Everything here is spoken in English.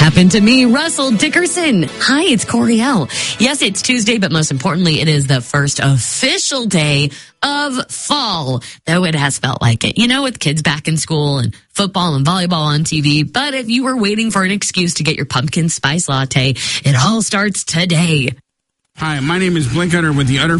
happened to me, Russell Dickerson. Hi, it's Coriel. Yes, it's Tuesday, but most importantly, it is the first official day of fall, though it has felt like it. You know, with kids back in school and football and volleyball on TV. But if you were waiting for an excuse to get your pumpkin spice latte, it all starts today. Hi, my name is Blink Hunter with the Utter